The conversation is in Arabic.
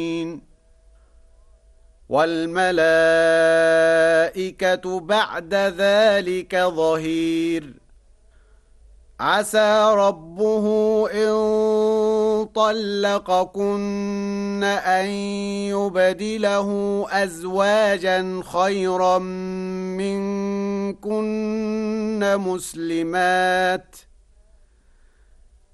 والملائكة بعد ذلك ظهير عسى ربه إن طلقكن أن يبدله أزواجا خيرا منكن مسلمات